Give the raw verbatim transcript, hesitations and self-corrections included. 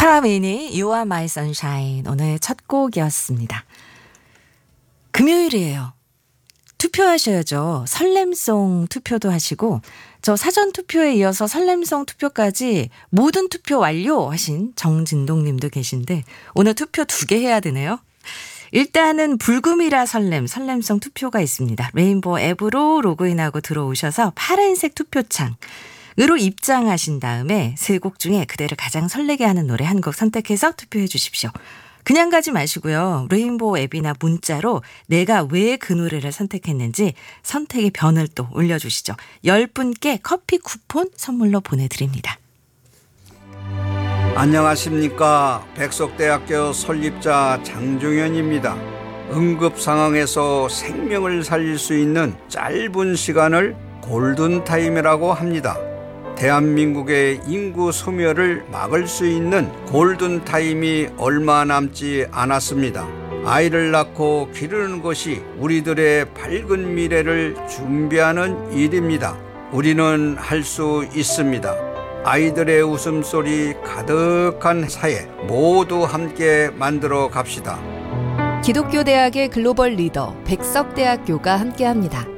스타미니 You Are My Sunshine 오늘 첫 곡이었습니다. 금요일이에요. 투표하셔야죠. 설렘송 투표도 하시고 저 사전투표에 이어서 설렘송 투표까지 모든 투표 완료하신 정진동 님도 계신데 오늘 투표 두 개 해야 되네요. 일단은 불금이라 설렘, 설렘송 투표가 있습니다. 레인보우 앱으로 로그인하고 들어오셔서 파란색 투표창 으로 입장하신 다음에 세 곡 중에 그대를 가장 설레게 하는 노래 한 곡 선택해서 투표해 주십시오. 그냥 가지 마시고요. 레인보우 앱이나 문자로 내가 왜 그 노래를 선택했는지 선택의 변을 또 올려주시죠. 열 분께 커피 쿠폰 선물로 보내드립니다. 안녕하십니까. 백석대학교 설립자 장종현입니다. 응급 상황에서 생명을 살릴 수 있는 짧은 시간을 골든타임이라고 합니다. 대한민국의 인구 소멸을 막을 수 있는 골든타임이 얼마 남지 않았습니다. 아이를 낳고 기르는 것이 우리들의 밝은 미래를 준비하는 일입니다. 우리는 할 수 있습니다. 아이들의 웃음소리 가득한 사회 모두 함께 만들어 갑시다. 기독교 대학의 글로벌 리더 백석대학교가 함께합니다.